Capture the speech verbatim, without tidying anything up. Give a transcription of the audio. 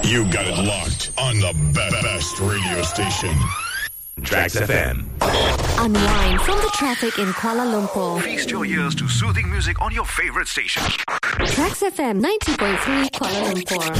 You got it locked on the be- best radio station. Trax F M. Unwind from the traffic in Kuala Lumpur. Feast your ears to soothing music on your favorite station. Trax F M ninety point three Kuala Lumpur.